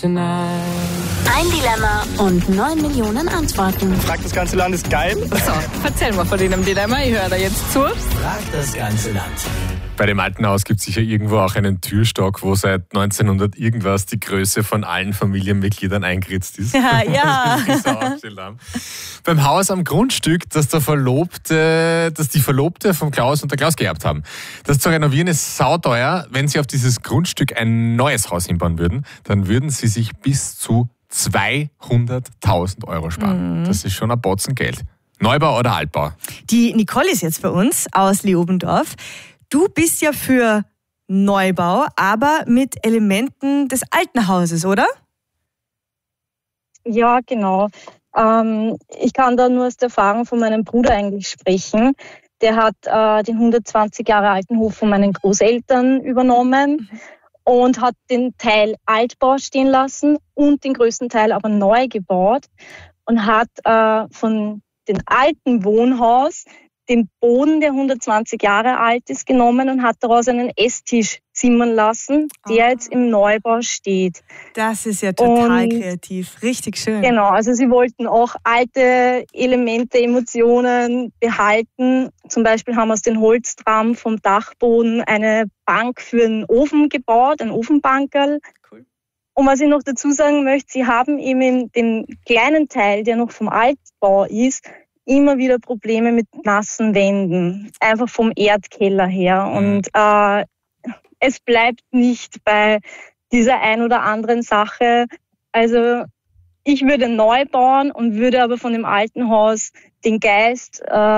tonight. Ein Dilemma und 9 Millionen Antworten. Fragt das ganze Land ist geil. So, erzähl mal von dem Dilemma, ich höre da jetzt zu. Fragt das ganze Land. Bei dem alten Haus gibt es sicher irgendwo auch einen Türstock, wo seit 1900 irgendwas die Größe von allen Familienmitgliedern eingeritzt ist. Ja. Das ist auch aufgestellt haben. Beim Haus am Grundstück, das die Verlobte vom Klaus und der Klaus geerbt haben. Das zu renovieren ist sauteuer. Wenn sie auf dieses Grundstück ein neues Haus hinbauen würden, dann würden sie sich bis zu 200.000 Euro sparen. Das ist schon ein Batzen Geld. Neubau oder Altbau? Die Nicole ist jetzt bei uns aus Leobendorf. Du bist ja für Neubau, aber mit Elementen des alten Hauses, oder? Ja, genau. Ich kann da nur aus der Erfahrung von meinem Bruder eigentlich sprechen. Der hat den 120 Jahre alten Hof von meinen Großeltern übernommen und hat den Teil Altbau stehen lassen und den größten Teil aber neu gebaut und hat von dem alten Wohnhaus den Boden, der 120 Jahre alt ist, genommen und hat daraus einen Esstisch zimmern lassen, der jetzt im Neubau steht. Das ist ja total kreativ, richtig schön. Genau, also sie wollten auch alte Elemente, Emotionen behalten. Zum Beispiel haben aus den Holztram vom Dachboden eine Bank für einen Ofen gebaut, ein Ofenbankerl. Cool. Und was ich noch dazu sagen möchte, sie haben eben in dem kleinen Teil, der noch vom Altbau ist, immer wieder Probleme mit nassen Wänden, einfach vom Erdkeller her. Und es bleibt nicht bei dieser ein oder anderen Sache. Also ich würde neu bauen und würde aber von dem alten Haus den Geist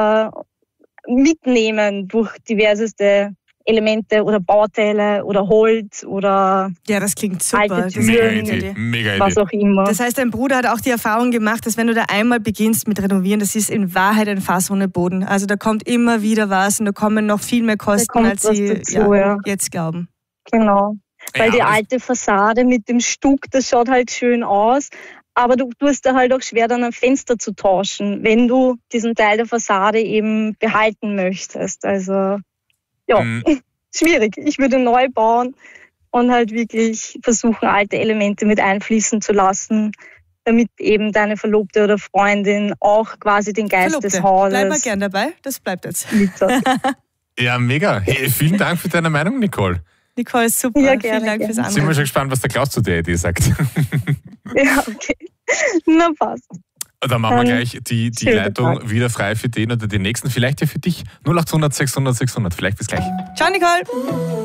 mitnehmen durch diverseste Elemente oder Bauteile oder Holz oder ja, das klingt super. alte Mega Idee. was auch immer. Das heißt, dein Bruder hat auch die Erfahrung gemacht, dass wenn du da einmal beginnst mit Renovieren, das ist in Wahrheit ein Fass ohne Boden. Also da kommt immer wieder was und da kommen noch viel mehr Kosten, als sie dazu, jetzt glauben. Genau. Weil die aber alte Fassade mit dem Stuck, das schaut halt schön aus. Aber du tust da halt auch schwer, dann ein Fenster zu tauschen, wenn du diesen Teil der Fassade eben behalten möchtest. Also ja, schwierig. Ich würde neu bauen und halt wirklich versuchen, alte Elemente mit einfließen zu lassen, damit eben deine Verlobte oder Freundin auch quasi den Geist des Hauses... Bleib mal gern dabei, das bleibt jetzt. Ja, mega. Hey, vielen Dank für deine Meinung, Nicole. Nicole, super. Ja, Vielen Dank fürs Anrufen. Sind wir schon gespannt, was der Klaus zu der Idee sagt. Ja, okay. Na, passt. Dann machen wir gleich die schönen Leitung Tag. wieder frei für den oder den nächsten. Vielleicht ja für dich. 0800 600 600. Vielleicht bis gleich. Ciao, Nicole.